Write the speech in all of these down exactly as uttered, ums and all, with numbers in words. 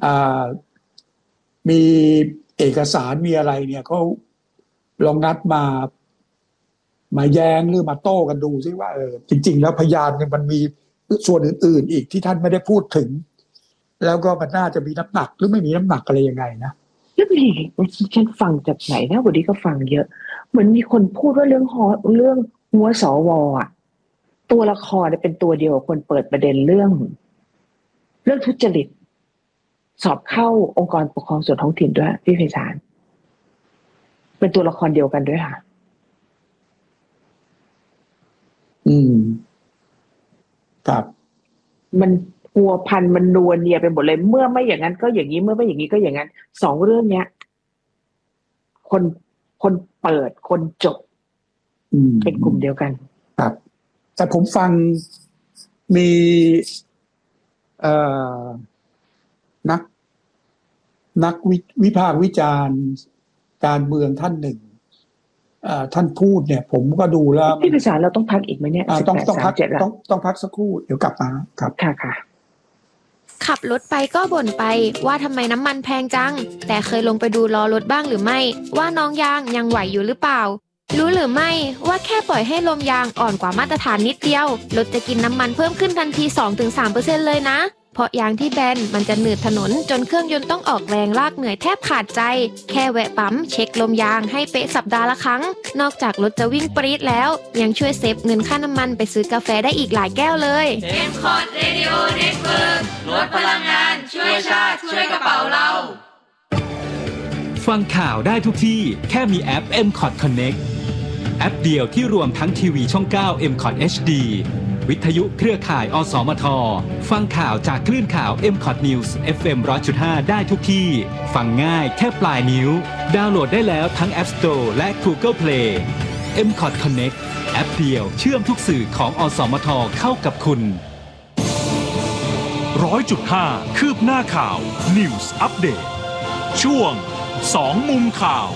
อ่ามีเอกสารมีอะไรเนี่ยเขาลองนัดมามาแย้งหรือมาโต้กันดูซิว่าเออจริงๆแล้วพยานเนี่ยมันมีส่วนอื่นๆอีกที่ท่านไม่ได้พูดถึงแล้วก็มันน่าจะมีน้ำหนักหรือไม่มีน้ำหนักอะไรยังไงนะเรื่องนี้ฉันฟังจากไหนนะวันนี้ก็ฟังเยอะเหมือนมีคนพูดว่าเรื่องฮอเรื่องหัวสวอ่ะตัวละครเป็นตัวเดียวกับคนเปิดประเด็นเรื่องเรื่องทุจริตสอบเข้าองค์กรปกครองส่วนท้องถิ่นด้วยพี่ไพศาลเป็นตัวละครเดียวกันด้วยค่ะอืมครับมันพัวพันมันนัวเนียไปหมดเลยเมื่อไม่อย่างนั้นก็อย่างนี้เมื่อไม่อย่างนี้ก็อย่างนั้นสองเรื่องเนี้ยคนคนเปิดคนจบเป็นกลุ่มเดียวกันครับแต่ผมฟังมีเอ่อนักนักวิวิพากษ์วิจารณ์การเมืองท่านหนึ่งท่านพูดเนี่ยผมก็ดูแล้วพี่ไพศาลเราต้องพักอีกไหมเนี่ยต้องต้องพักต้องต้องพักสักครู่เดี๋ยวกลับมาครับค่ะค่ะขับรถไปก็บ่นไปว่าทำไมน้ำมันแพงจังแต่เคยลงไปดูล้อรถบ้างหรือไม่ว่าน้องยางยังไหวอยู่หรือเปล่ารู้หรือไม่ว่าแค่ปล่อยให้ลมยางอ่อนกว่ามาตรฐานนิดเดียวรถจะกินน้ำมันเพิ่มขึ้นทันที สองถึงสามเปอร์เซ็นต์ เลยนะเพราะยางที่แบนมันจะหนืดถนนจนเครื่องยนต์ต้องออกแรงลากเหนื่อยแทบขาดใจแค่แวะปั๊มเช็คลมยางให้เป๊ะสัปดาห์ละครั้งนอกจากรถจะวิ่งปรี๊ดแล้วยังช่วยเซฟเงินค่าน้ำมันไปซื้อกาแฟได้อีกหลายแก้วเลยเอ็ม คอร์ด Radio Network ลดพลังงานช่วยชาติช่วยกระเป๋าเราฟังข่าวได้ทุกที่แค่มีแอป เอ็ม คอร์ด Connect แอปเดียวที่รวมทั้งทีวีช่องเก้า เอ็ม คอร์ด เอช ดี วิทยุเครือข่าย อสมท ฟังข่าวจากคลื่นข่าว เอ็ม คอร์ด News เอฟ เอ็ม หนึ่งร้อยจุดห้า ได้ทุกที่ฟังง่ายแค่ปลายนิ้วดาวน์โหลดได้แล้วทั้ง App Store และ Google Play เอ็ม คอร์ด Connect แอปเดียวเชื่อมทุกสื่อของอสมทเข้ากับคุณหนึ่งร้อยจุดห้า คืบหน้าข่าว News Update ช่วงสองมุมข่าว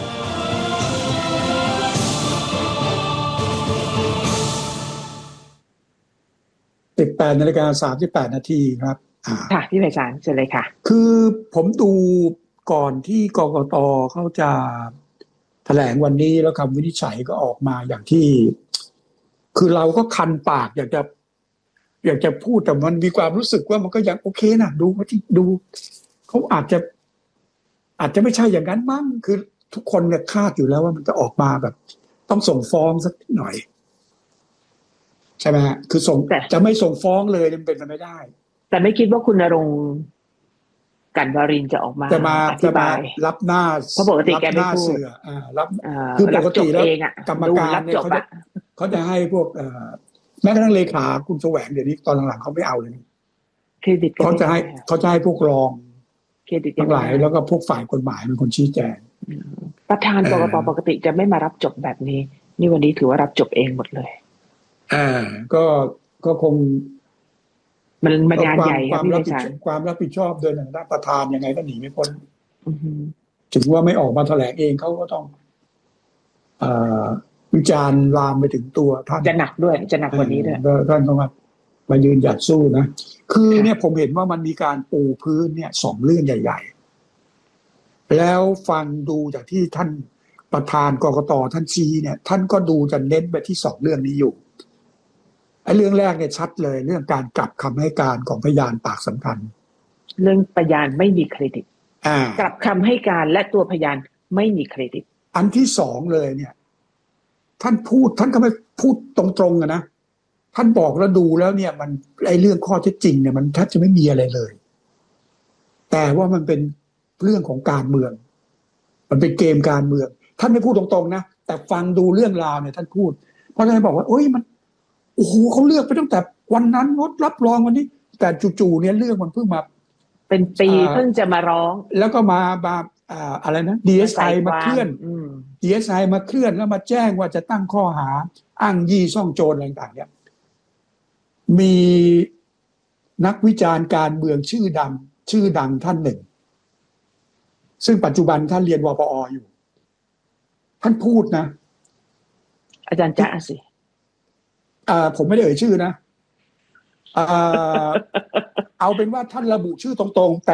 สิบแปดนาฬิกาสามสิบแปดนาทีครับค่ะพี่ไพศาลเชิญเลยค่ะคือผมดูก่อนที่กกต.เขาจะแถลงวันนี้แล้วคำวินิจฉัยก็ออกมาอย่างที่คือเราก็คันปากอยากจะอยากจะพูดแต่มันมีความรู้สึกว่ามันก็ยังโอเคนะดูว่าที่ดูเขาอาจจะอาจจะไม่ใช่อย่างนั้นมั้งคือทุกคนเนี่ยคาดอยู่แล้วว่ามันจะออกมาแบบต้องส่งฟ้องสักหน่อยใช่ไหมฮะคือส่งจะไม่ส่งฟ้องเลยมันเป็นไปไม่ได้แต่ไม่คิดว่าคุณณรงค์กันวารินจะออกมาจะมาจะมารับหน้าเพราะปกติแกไม่พูดอ่ารับคือปกติแล้วกรรมการเนี่ยเขาจะเขาจะให้พวกแม้กระทั่งเลขาคุณแสวงเดี๋ยวนี้ตอนหลังๆเขาไม่เอาเลยเครดิตเขาจะให้เขาจะให้พวกรองเครดิตทั้งหลายแล้วก็พวกฝ่ายกฎหมายเป็นคนชี้แจงประธานกกต.ปกติจะไม่มารับจบแบบนี้นี่วันนี้ถือว่ารับจบเองหมดเลยอ่าก็ก็คงมันมันงานใหญ่ครับพี่รับผิดความรับผิดชอบโดยหน้าประธานยังไงก็หนีไม่พ้นถึงว่าไม่ออกมาแถลงเองเขาก็ต้องเอ่อวิจารณ์ลามไปถึงตัวท่านจะหนักด้วยจะหนักกว่านี้ด้วยท่านก็มามายืนหยัดสู้นะคือเนี่ยผมเห็นว่ามันมีการปูพื้นเนี่ยสองเรื่องใหญ่ๆแล้วฟังดูจากที่ท่านประธานกกต.ท่านชี้เนี่ยท่านก็ดูจะเน้นไปที่สองเรื่องนี้อยู่ไอ้เรื่องแรกเนี่ยชัดเลยเรื่องการกลับคำให้การของพยานปากสำคัญเรื่องพยานไม่มีเครดิตกลับคำให้การและตัวพยานไม่มีเครดิตอันที่สองเลยเนี่ยท่านพูดท่านก็ไม่พูดตรงๆอะนะท่านบอกแล้วดูแล้วเนี่ยมันไอ้เรื่องข้อเท็จจริงเนี่ยมันแทบจะไม่มีอะไรเลยแต่ว่ามันเป็นเรื่องของการเมืองมันเป็นเกมการเมืองท่านไม่พูดตรงๆนะแต่ฟังดูเรื่องราวเนี่ยท่านพูดเพราะท่านบอกว่าโอ๊ยมันโอ้โหเขาเลือกไปตั้งแต่วันนั้นงดรับรองวันนี้แต่จู่ๆเนี่ยเรื่องมันเพิ่งมาเป็นปีเพิ่งจะมาร้องแล้วก็มามาอ่าอะไรนะ ดี เอส ไอ มาเคลื่อน ดี เอส ไอ มาเคลื่อนแล้วมาแจ้งว่าจะตั้งข้อหาอ้างยี่ซ่องโจรอะไรต่างๆเนี่ยมีนักวิจารณ์การเมืองชื่อดังชื่อดังท่านหนึ่งซึ่งปัจจุบันท่านเรียนวปออยู่ท่านพูดนะอาจารย์จ๊ะสิอ่าผมไม่ได้เอ่ยชื่อนะอ่าเอาเป็นว่าท่านระบุชื่อตรงๆแต่